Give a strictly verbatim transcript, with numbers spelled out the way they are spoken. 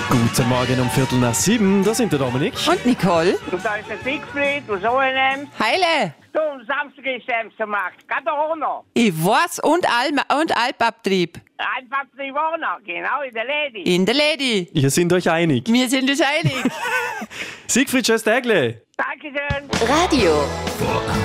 Guten Morgen um Viertel nach sieben, da sind der Dominik. Und Nicole. Und da ist der Siegfried aus Oenems. Heile. Du, am Samstag ist der gemacht. Geht doch auch noch. Ich weiß. Und, Alm und Alpabtrieb. Einfach drei Wochen, genau, in der Lady. In der Lady. Ihr seid euch einig. Wir sind uns einig. Siegfried, schönes Tägle. Dankeschön. Radio